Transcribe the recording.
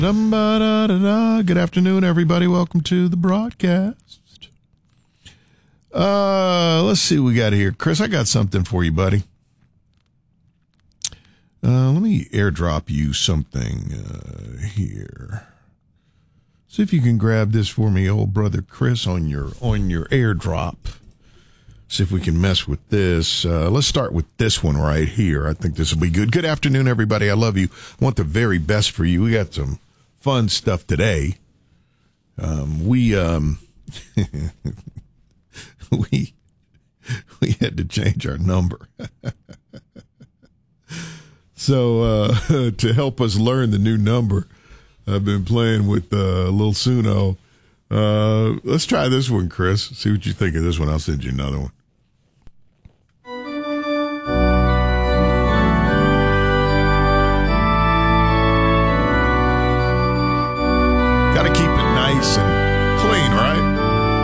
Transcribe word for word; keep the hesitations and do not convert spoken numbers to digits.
Good afternoon, everybody. Welcome to the broadcast. Uh, let's see what we got here. Chris, I got something for you, buddy. Uh, let me airdrop you something uh, here. See if you can grab this for me, old brother Chris, on your on your airdrop. See if we can mess with this. Uh, let's start with this one right here. I think this will be good. Good afternoon, everybody. I love you. I want the very best for you. We got some fun stuff today. Um, we um, we we had to change our number. So uh, to help us learn the new number, I've been playing with uh, Lil Suno. Uh, let's try this one, Chris. See what you think of this one. I'll send you another one. Got to keep it nice and